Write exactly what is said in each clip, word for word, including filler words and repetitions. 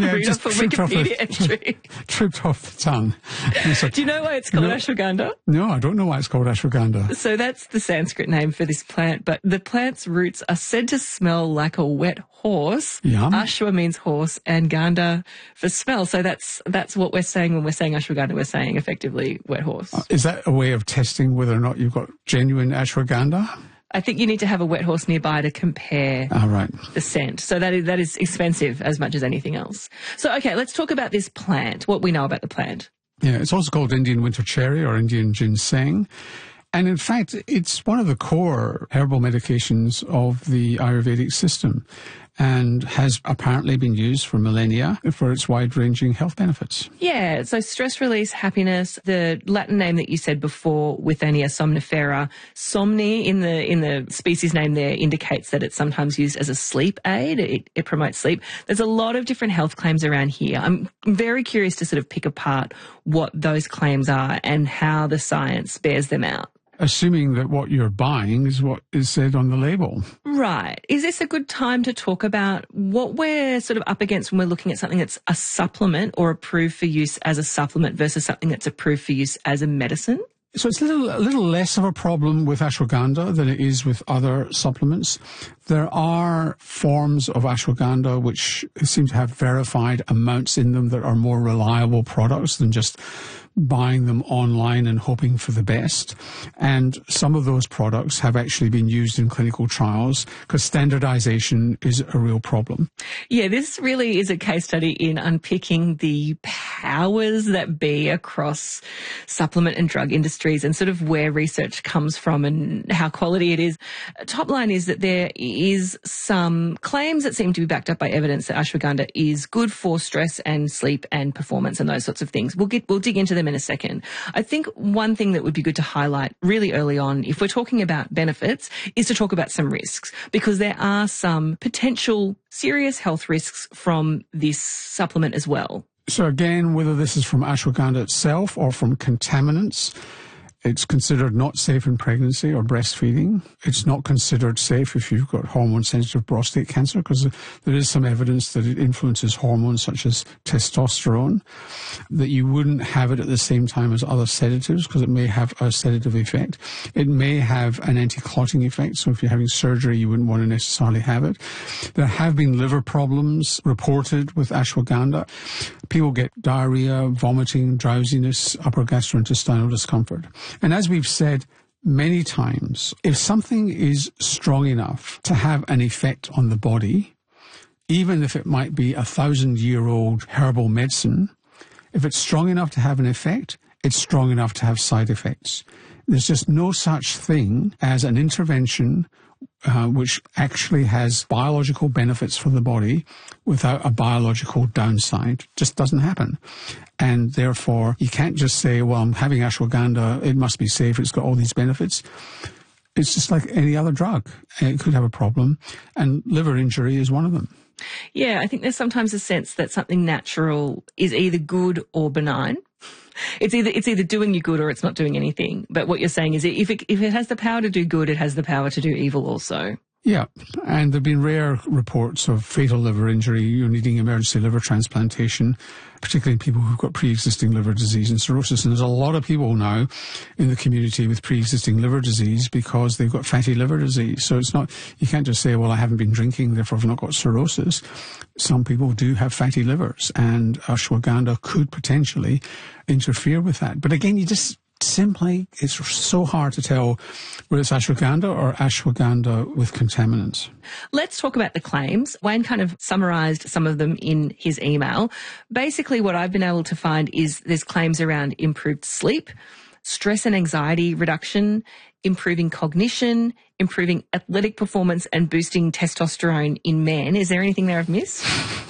yeah, read off a Wikipedia entry. Tripped off the tongue. So, do you know why it's called you know, ashwagandha? No, I don't know why it's called ashwagandha. So that's the Sanskrit name for this plant, but the plant's roots are said to smell like a wet horse. Yum. Ashwa means horse and gandha for smell. So that's that's what we're saying when we're saying ashwagandha. We're saying effectively wet horse. Uh, is that a way of testing whether or not you've got genuine ashwagandha? I think you need to have a wet horse nearby to compare oh, right. the scent. So that is, that is expensive as much as anything else. So, okay, let's talk about this plant, what we know about the plant. Yeah, it's also called Indian winter cherry or Indian ginseng. And in fact, it's one of the core herbal medications of the Ayurvedic system and has apparently been used for millennia for its wide-ranging health benefits. Yeah, so stress release, happiness, the Latin name that you said before, Withania somnifera, somni in the in the species name there indicates that it's sometimes used as a sleep aid. It, it promotes sleep. There's a lot of different health claims around here. I'm very curious to sort of pick apart what those claims are and how the science bears them out. Assuming that what you're buying is what is said on the label. Right. Is this a good time to talk about what we're sort of up against when we're looking at something that's a supplement or approved for use as a supplement versus something that's approved for use as a medicine? So it's a little, a little less of a problem with ashwagandha than it is with other supplements. There are forms of ashwagandha which seem to have verified amounts in them that are more reliable products than just buying them online and hoping for the best. And some of those products have actually been used in clinical trials because standardization is a real problem. Yeah, this really is a case study in unpicking the powers that be across supplement and drug industries and sort of where research comes from and how quality it is. Top line is that there is some claims that seem to be backed up by evidence that ashwagandha is good for stress and sleep and performance and those sorts of things. We'll get, we'll dig into them in a second. I think one thing that would be good to highlight really early on, if we're talking about benefits, is to talk about some risks, because there are some potential serious health risks from this supplement as well. So again, whether this is from ashwagandha itself or from contaminants, it's considered not safe in pregnancy or breastfeeding. It's not considered safe if you've got hormone-sensitive prostate cancer, because there is some evidence that it influences hormones such as testosterone, that you wouldn't have it at the same time as other sedatives because it may have a sedative effect. It may have an anti-clotting effect, so if you're having surgery, you wouldn't want to necessarily have it. There have been liver problems reported with ashwagandha. People get diarrhea, vomiting, drowsiness, upper gastrointestinal discomfort. And as we've said many times, if something is strong enough to have an effect on the body, even if it might be a thousand-year-old herbal medicine, if it's strong enough to have an effect, it's strong enough to have side effects. There's just no such thing as an intervention Uh, which actually has biological benefits for the body without a biological downside. Just doesn't happen. And therefore, you can't just say, well, I'm having ashwagandha, it must be safe, it's got all these benefits. It's just like any other drug. It could have a problem, and liver injury is one of them. Yeah, I think there's sometimes a sense that something natural is either good or benign. It's either it's either doing you good or it's not doing anything. But what you're saying is if it, if it has the power to do good, it has the power to do evil also. Yeah, and there have been rare reports of fatal liver injury, you needing emergency liver transplantation, particularly in people who've got pre-existing liver disease and cirrhosis. And there's a lot of people now in the community with pre-existing liver disease because they've got fatty liver disease. So it's not, you can't just say, well, I haven't been drinking, therefore I've not got cirrhosis. Some people do have fatty livers, and ashwagandha could potentially interfere with that. But again, you just simply, it's so hard to tell whether it's ashwagandha or ashwagandha with contaminants. Let's talk about the claims. Wayne kind of summarised some of them in his email. Basically, what I've been able to find is there's claims around improved sleep, stress and anxiety reduction, improving cognition, improving athletic performance, and boosting testosterone in men. Is there anything there I've missed?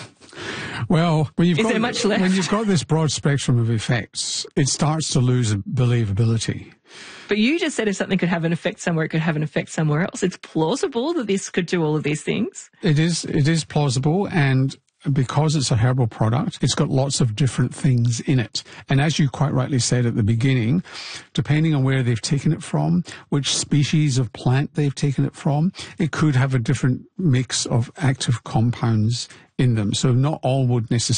Well, when you've, Is got, there much left? when you've got this broad spectrum of effects, it starts to lose believability. But you just said if something could have an effect somewhere, it could have an effect somewhere else. It's plausible that this could do all of these things. It is, it is plausible, and because it's a herbal product, it's got lots of different things in it. And as you quite rightly said at the beginning, depending on where they've taken it from, which species of plant they've taken it from, it could have a different mix of active compounds in them. So not all would necessarily